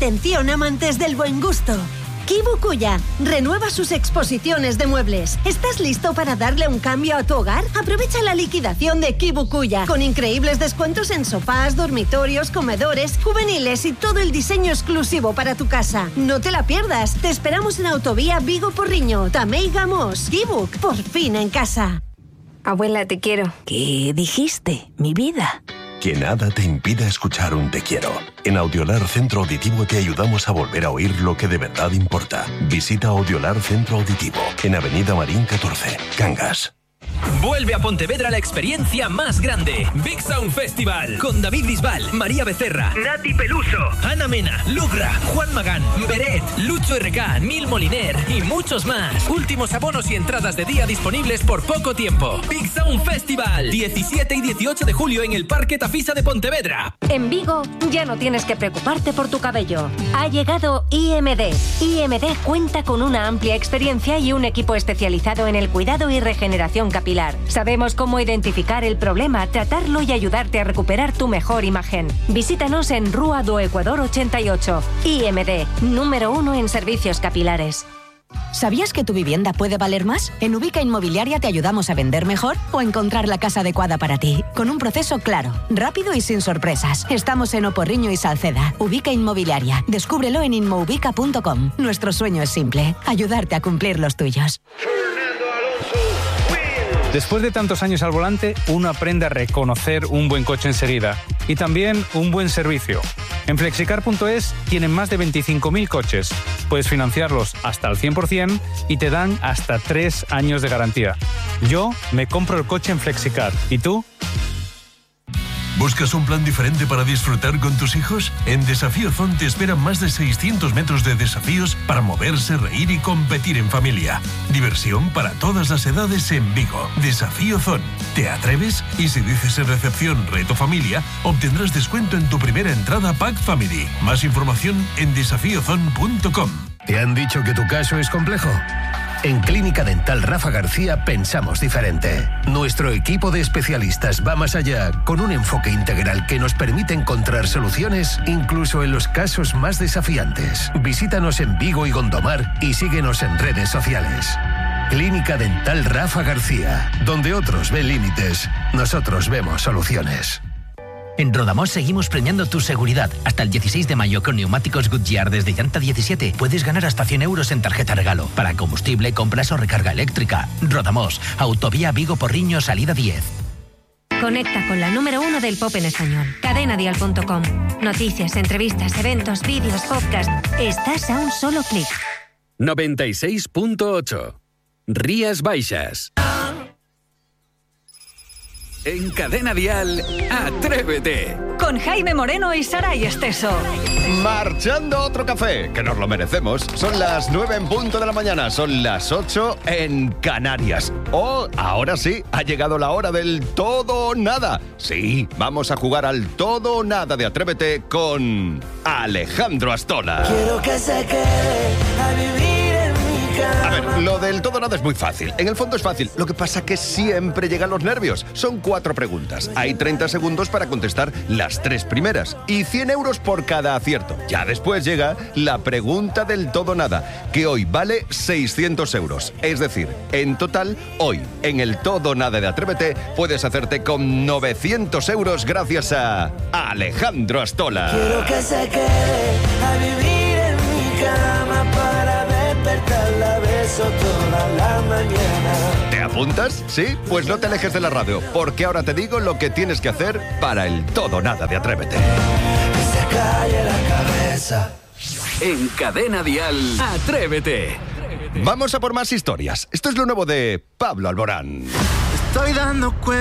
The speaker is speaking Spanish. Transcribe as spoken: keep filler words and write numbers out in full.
Atención, amantes del buen gusto. Kibukuya renueva sus exposiciones de muebles. ¿Estás listo para darle un cambio a tu hogar? Aprovecha la liquidación de Kibukuya con increíbles descuentos en sofás, dormitorios, comedores, juveniles y todo el diseño exclusivo para tu casa. No te la pierdas. Te esperamos en Autovía Vigo Porriño, Tamei Gamos. Kibuk, por fin en casa. Abuela, te quiero. ¿Qué dijiste, mi vida? Que nada te impida escuchar un te quiero. En Audiolar Centro Auditivo te ayudamos a volver a oír lo que de verdad importa. Visita Audiolar Centro Auditivo en Avenida Marín catorce, Cangas. Vuelve a Pontevedra la experiencia más grande. Big Sound Festival. Con David Bisbal, María Becerra, Nati Peluso, Ana Mena, Lugra, Juan Magán, Beret, Lucho R K, Neil Moliner y muchos más. Últimos abonos y entradas de día disponibles por poco tiempo. Big Sound Festival. diecisiete y dieciocho de julio en el Parque Tafisa de Pontevedra. En Vigo ya no tienes que preocuparte por tu cabello. Ha llegado I M D. I M D cuenta con una amplia experiencia y un equipo especializado en el cuidado y regeneración capilar. Sabemos cómo identificar el problema, tratarlo y ayudarte a recuperar tu mejor imagen. Visítanos en Rúa do Ecuador ochenta y ocho. I M D, número uno en servicios capilares. ¿Sabías que tu vivienda puede valer más? En Ubica Inmobiliaria te ayudamos a vender mejor o encontrar la casa adecuada para ti. Con un proceso claro, rápido y sin sorpresas. Estamos en Oporriño y Salceda. Ubica Inmobiliaria. Descúbrelo en inmoubica punto com. Nuestro sueño es simple: ayudarte a cumplir los tuyos. Después de tantos años al volante, uno aprende a reconocer un buen coche enseguida y también un buen servicio. En flexicar punto es tienen más de veinticinco mil coches. Puedes financiarlos hasta el cien por ciento y te dan hasta tres años de garantía. Yo me compro el coche en Flexicar. ¿Y tú? ¿Buscas un plan diferente para disfrutar con tus hijos? En Desafío Zone te esperan más de seiscientos metros de desafíos para moverse, reír y competir en familia. Diversión para todas las edades en Vigo. Desafío Zone. ¿Te atreves? Y si dices en recepción Reto Familia, obtendrás descuento en tu primera entrada Pack Family. Más información en desafío zone punto com. ¿Te han dicho que tu caso es complejo? En Clínica Dental Rafa García pensamos diferente. Nuestro equipo de especialistas va más allá, con un enfoque integral que nos permite encontrar soluciones incluso en los casos más desafiantes. Visítanos en Vigo y Gondomar y síguenos en redes sociales. Clínica Dental Rafa García, donde otros ven límites, nosotros vemos soluciones. En Rodamos seguimos premiando tu seguridad. Hasta el dieciséis de mayo con neumáticos Goodyear desde llanta diecisiete puedes ganar hasta cien euros en tarjeta regalo para combustible, compras o recarga eléctrica. Rodamos, Autovía Vigo Porriño, salida diez. Conecta con la número uno del pop en español. cadena dial punto com. Noticias, entrevistas, eventos, vídeos, podcast. Estás a un solo clic. noventa y seis punto ocho. Rías Baixas. En Cadena Dial, Atrévete. Con Jaime Moreno y Saray Esteso. Marchando a otro café, que nos lo merecemos. Son las nueve en punto de la mañana, son las ocho en Canarias. Oh, ahora sí, ha llegado la hora del todo o nada. Sí, vamos a jugar al todo o nada de Atrévete con Alejandro Astola. Quiero que se quede a vivir. A ver, lo del todo nada es muy fácil. En el fondo es fácil. Lo que pasa es que siempre llegan los nervios. Son cuatro preguntas. Hay treinta segundos para contestar las tres primeras. Y cien euros por cada acierto. Ya después llega la pregunta del todo nada, que hoy vale seiscientos euros. Es decir, en total, hoy, en el todo nada de Atrévete, puedes hacerte con novecientos euros gracias a Alejandro Astola. Quiero que se quede a vivir en mi cama para despertarla, beso toda la mañana. ¿Te apuntas? ¿Sí? Pues no te alejes de la radio, porque ahora te digo lo que tienes que hacer para el todo nada de Atrévete. Que se calle la cabeza. En Cadena Dial, Atrévete. Vamos a por más historias. Esto es lo nuevo de Pablo Alborán. Estoy dando cuenta.